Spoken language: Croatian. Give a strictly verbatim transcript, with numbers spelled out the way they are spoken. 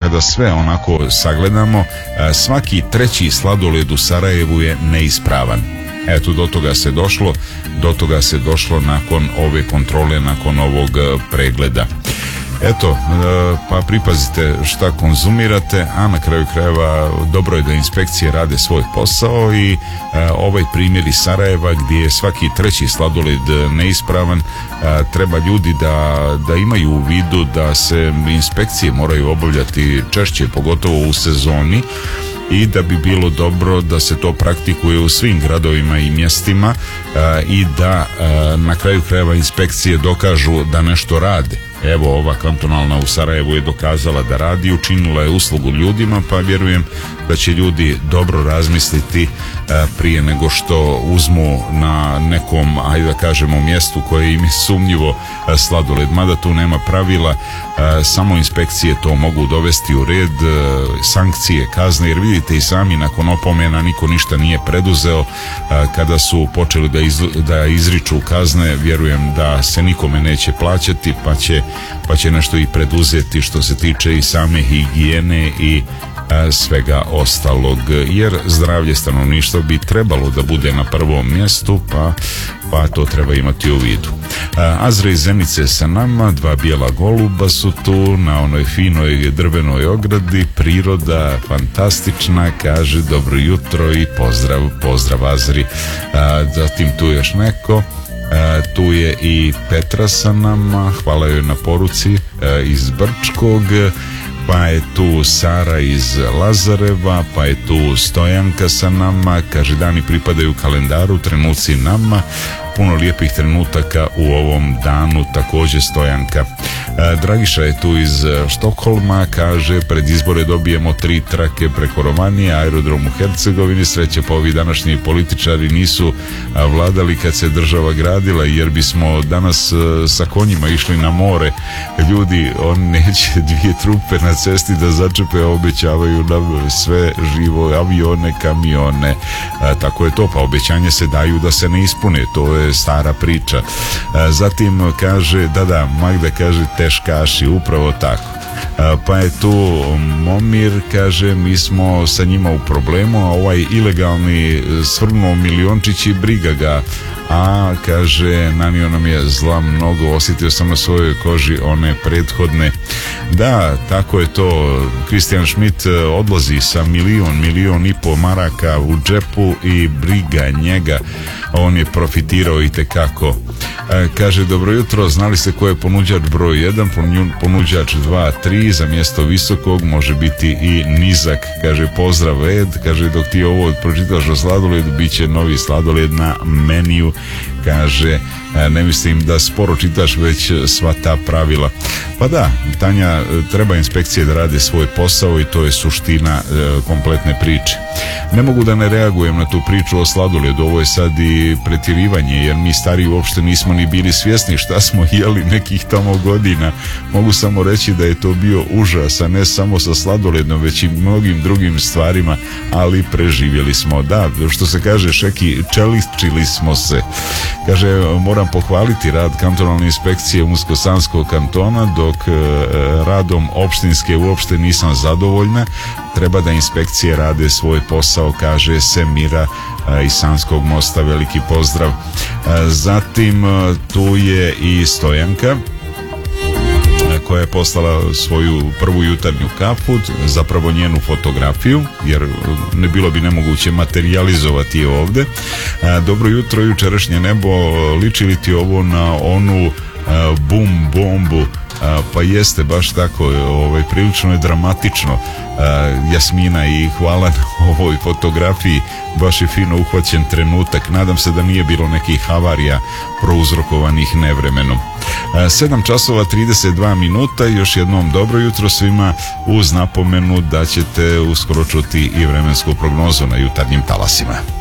kada sve onako sagledamo, svaki treći sladoled u Sarajevu je neispravan. Eto, do toga se došlo, do toga se došlo nakon ove kontrole, nakon ovog pregleda. Eto, pa pripazite šta konzumirate, a na kraju krajeva dobro je da inspekcije rade svoj posao i ovaj primjer iz Sarajeva gdje je svaki treći sladoled neispravan, treba ljudi da, da imaju u vidu da se inspekcije moraju obavljati češće, pogotovo u sezoni, i da bi bilo dobro da se to praktikuje u svim gradovima i mjestima a, i da a, na kraju krajeva inspekcije dokažu da nešto rade. Evo, ova kantonalna u Sarajevu je dokazala da radi, učinila je uslugu ljudima, pa vjerujem da će ljudi dobro razmisliti a, prije nego što uzmu na nekom, ajde da kažemo, mjestu koje im je sumnjivo a, sladoled. Mada tu nema pravila, a, samo inspekcije to mogu dovesti u red, a, sankcije, kazne, jer vidite i sami nakon opomena niko ništa nije preduzeo. A, kada su počeli da, iz, da izriču kazne, vjerujem da se nikome neće plaćati, pa će pa će nešto i preduzeti što se tiče i same higijene i a, svega ostalog, jer zdravlje stanovništva bi trebalo da bude na prvom mjestu, pa, pa to treba imati u vidu. A, Azra iz Zenice sa nama, dva bijela goluba su tu na onoj finoj drvenoj ogradi, priroda fantastična, kaže dobro jutro i pozdrav, pozdrav Azri. A, zatim tu još neko. E, tu je i Petra sa nama, hvala joj na poruci, e, iz Brčkog, pa je tu Sara iz Lazareva, pa je tu Stojanka sa nama, kaže dani pripadaju kalendaru, trenuci nama, puno lijepih trenutaka u ovom danu, također Stojanka. E, Dragiša je tu iz Štokholma, kaže pred izbore dobijemo tri trake preko Romanije, aerodrom u Hercegovini, sreće pa ovi današnji političari nisu a, vladali kad se država gradila, jer bismo danas a, sa konjima išli na more. Ljudi, on neće dvije trupe na cesti da začepe, obećavaju nam sve živo, avione, kamione, a, tako je to, pa obećanje se daju da se ne ispune, to je stara priča. A, zatim kaže, da da, Magda kaže teškaši, upravo tako. A, pa je tu Momir, kaže mi smo sa njima u problemu, a ovaj ilegalni svrnuo miliončić i briga ga, a kaže nanio nam je zla mnogo, osjetio sam na svojoj koži one prethodne. Da, tako je to. Kristijan Schmidt odlazi sa milion, milion i po maraka u džepu i briga njega, on je profitirao i tekako. E, kaže dobro jutro, znali ste ko je ponuđač broj jedan, ponuđač dva, tri, za mjesto visokog može biti i nizak, kaže pozdrav Ed, kaže dok ti ovo pročitaš o sladoledu, bit će novi sladoled na meniju, kaže ne mislim da sporo čitaš već sva ta pravila. Pa da, Tanja, treba inspekcije da rade svoj posao i to je suština e, kompletne priče. Ne mogu da ne reagujem na tu priču o sladoledu, ovo je sad i pretjerivanje, jer mi stariji uopšte nismo ni bili svjesni šta smo jeli nekih tamo godina. Mogu samo reći da je to bio užas, a ne samo sa sladoledom, već i mnogim drugim stvarima, ali preživjeli smo. Da, što se kaže, Šeki, čeličili smo se. Kaže, moram pohvaliti rad kantonalne inspekcije Unsko-Sanskog kantona, dok e, radom opštinske uopšte nisam zadovoljna. Treba da inspekcije rade svoj posao, kaže Semira e, iz Sanskog mosta, veliki pozdrav. E, zatim e, tu je i Stojanka, koja je poslala svoju prvu jutarnju kafu, zapravo njenu fotografiju, jer ne bilo bi nemoguće materijalizovati je ovdje. A, dobro jutro, jučerašnje nebo, liči li ti ovo na onu a, bum bombu? A, pa jeste, baš tako, ovaj, prilično je dramatično, a, Jasmina, i hvala na ovoj fotografiji, baš je fino uhvaćen trenutak, nadam se da nije bilo nekih havarija prouzrokovanih nevremenom. sedam časova trideset dva minuta, još jednom dobro jutro svima, uz napomenu da ćete uskoro čuti i vremensku prognozu na jutarnjim talasima.